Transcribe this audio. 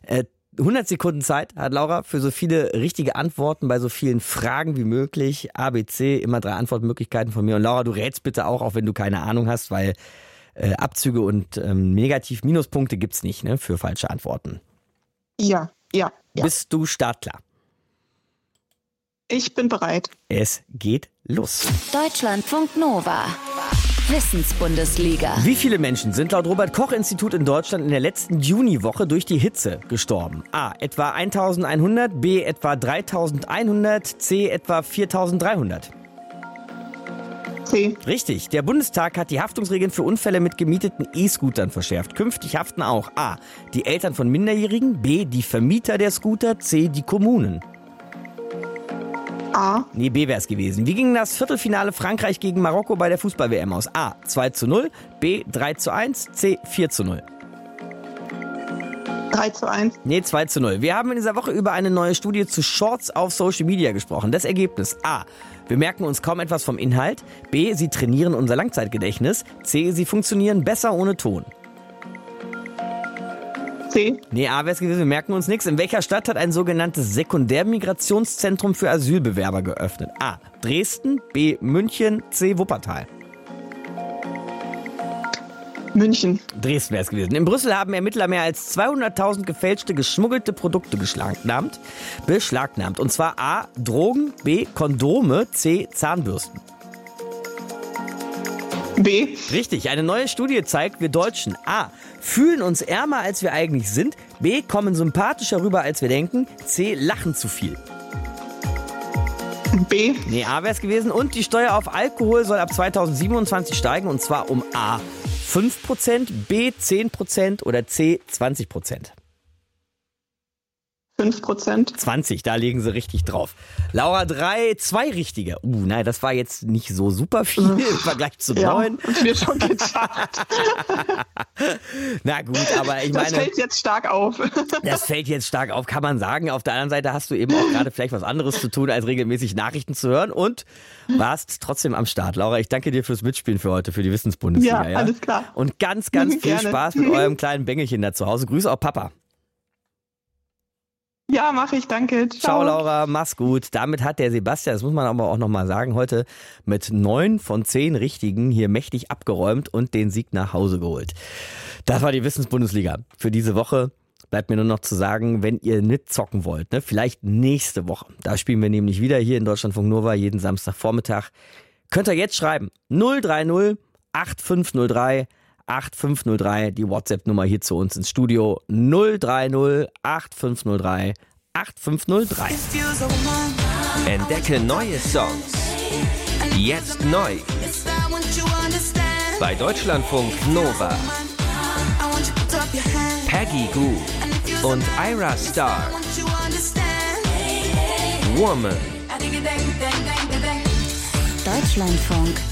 100 Sekunden Zeit hat Laura für so viele richtige Antworten bei so vielen Fragen wie möglich. A, B, C, immer 3 Antwortmöglichkeiten von mir. Und Laura, du rätst bitte auch wenn du keine Ahnung hast, weil Abzüge und Negativ-Minuspunkte gibt's nicht, ne, für falsche Antworten. Ja. Bist du startklar? Ich bin bereit. Es geht los. Deutschlandfunk Nova. Wissensbundesliga. Wie viele Menschen sind laut Robert-Koch-Institut in Deutschland in der letzten Juniwoche durch die Hitze gestorben? A. Etwa 1100, B. etwa 3100, C. etwa 4300. C. Richtig. Der Bundestag hat die Haftungsregeln für Unfälle mit gemieteten E-Scootern verschärft. Künftig haften auch A. die Eltern von Minderjährigen, B. die Vermieter der Scooter, C. die Kommunen. A. Nee, B wäre es gewesen. Wie ging das Viertelfinale Frankreich gegen Marokko bei der Fußball-WM aus? A. 2:0, B. 3:1, C. 4:0. 3:1. Nee, 2:0. Wir haben in dieser Woche über eine neue Studie zu Shorts auf Social Media gesprochen. Das Ergebnis: A. Wir merken uns kaum etwas vom Inhalt. B. Sie trainieren unser Langzeitgedächtnis. C. Sie funktionieren besser ohne Ton. C. Nee, A wäre es gewesen, wir merken uns nichts. In welcher Stadt hat ein sogenanntes Sekundärmigrationszentrum für Asylbewerber geöffnet? A. Dresden, B. München, C. Wuppertal. München. Dresden wäre es gewesen. In Brüssel haben Ermittler mehr als 200.000 gefälschte, geschmuggelte Produkte beschlagnahmt. Und zwar A. Drogen, B. Kondome, C. Zahnbürsten. B. Richtig, eine neue Studie zeigt, wir Deutschen A. fühlen uns ärmer, als wir eigentlich sind, B. kommen sympathischer rüber, als wir denken, C. lachen zu viel. B. Nee, A wäre es gewesen. Und die Steuer auf Alkohol soll ab 2027 steigen, und zwar um A. 5%, B. 10% oder C. 20%. 5%. 20, da legen sie richtig drauf. Laura 2 richtige. Nein, das war jetzt nicht so super viel im Vergleich zu 9. Ja, hab mir schon gedacht. Na gut, aber ich meine... Das fällt jetzt stark auf. Das fällt jetzt stark auf, kann man sagen. Auf der anderen Seite hast du eben auch gerade vielleicht was anderes zu tun, als regelmäßig Nachrichten zu hören und warst trotzdem am Start. Laura, ich danke dir fürs Mitspielen für heute, für die Wissensbundesliga. Ja, alles klar. Und ganz, ganz viel Gerne. Spaß mit eurem kleinen Bengelchen da zu Hause. Grüße auch Papa. Ja, mache ich, danke. Ciao Laura, mach's gut. Damit hat der Sebastian, das muss man aber auch nochmal sagen, heute mit 9 von 10 Richtigen hier mächtig abgeräumt und den Sieg nach Hause geholt. Das war die Wissensbundesliga für diese Woche. Bleibt mir nur noch zu sagen, wenn ihr mitzocken wollt, ne, vielleicht nächste Woche. Da spielen wir nämlich wieder hier in Deutschlandfunk Nova jeden Samstagvormittag. Könnt ihr jetzt schreiben. 030 8503 8503, die WhatsApp-Nummer hier zu uns ins Studio. 030 8503 8503. Entdecke neue Songs. Jetzt neu. Bei Deutschlandfunk Nova. Peggy Gou und Ira Star. Woman. Deutschlandfunk